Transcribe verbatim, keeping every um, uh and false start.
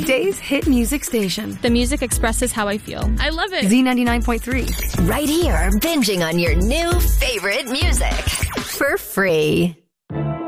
weekdays hit music station. The music expresses how I feel. I love it. Z ninety-nine point three. Right here, binging on your new favorite music for free.